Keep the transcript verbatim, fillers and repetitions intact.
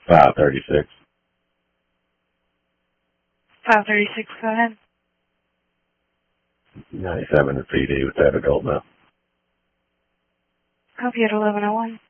five thirty-six. five thirty-six, go ahead. ninety-seven to P D with that adult now. Copy at eleven oh one.